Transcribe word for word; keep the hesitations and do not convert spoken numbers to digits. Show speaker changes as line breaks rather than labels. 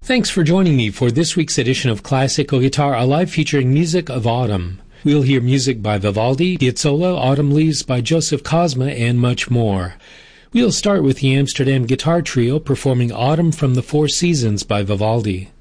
Thanks for joining me for this week's edition of Classical Guitar Alive featuring music of autumn. We'll hear music by Vivaldi, Piazzolla, Autumn Leaves by Joseph Cosma, and much more. We'll start with the Amsterdam Guitar Trio performing Autumn from the Four Seasons by Vivaldi.